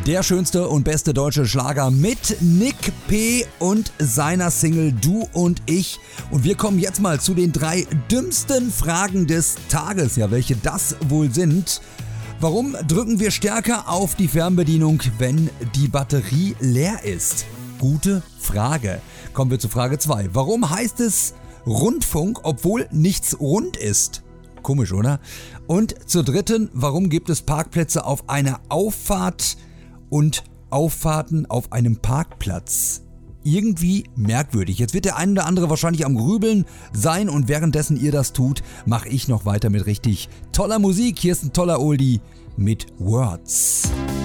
Der schönste und beste deutsche Schlager mit Nick P. und seiner Single Du und ich. Und wir kommen jetzt mal zu den 3 dümmsten Fragen des Tages. Ja, welche das wohl sind. Warum drücken wir stärker auf die Fernbedienung, wenn die Batterie leer ist? Gute Frage. Kommen wir zu Frage 2. Warum heißt es Rundfunk, obwohl nichts rund ist? Komisch, oder? Und zur dritten, warum gibt es Parkplätze auf einer Auffahrt und Auffahrten auf einem Parkplatz? Irgendwie merkwürdig. Jetzt wird der eine oder andere wahrscheinlich am Grübeln sein und währenddessen ihr das tut, mache ich noch weiter mit richtig toller Musik. Hier ist ein toller Oldie mit Words.